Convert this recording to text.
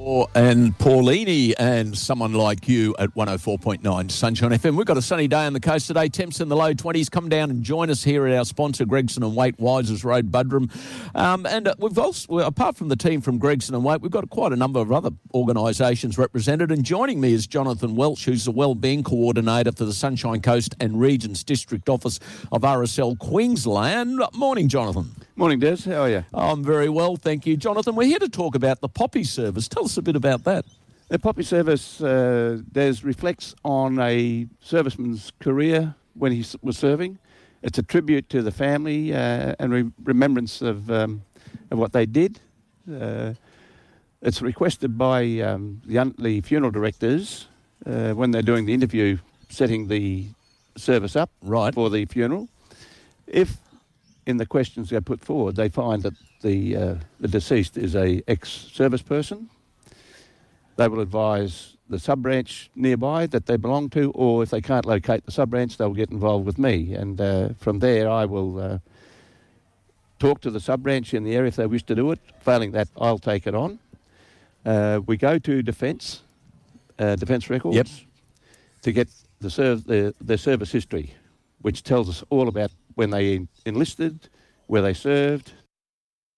And Paulini and Someone Like You at 104.9 Sunshine FM. We've got a sunny day on the coast today. Temps in the low 20s. Come down and join us here at our sponsor, Gregson and Waite, Wisers Road, Buderim. We've also, apart from the team from Gregson and Waite, we've got quite a number of other organisations represented. And joining me is Jonathan Welch, who's the Wellbeing Coordinator for the Sunshine Coast and Regions District Office of RSL Queensland. Morning, Jonathan. Morning, Des. How are you? I'm very well, thank you. Jonathan, we're here to talk about the Poppy Service. Tell us a bit about that. The Poppy Service, Des, reflects on a serviceman's career when he was serving. It's a tribute to the family and remembrance of what they did. It's requested by the funeral directors when they're doing the interview, setting the service up for the funeral. If in the questions they put forward, they find that the deceased is a ex-service person, they will advise the sub-branch nearby that they belong to, or if they can't locate the sub-branch, they'll get involved with me. And from there, I will talk to the sub-branch in the area if they wish to do it. Failing that, I'll take it on. We go to Defence Records to get their service history, which tells us all about when they enlisted, where they served,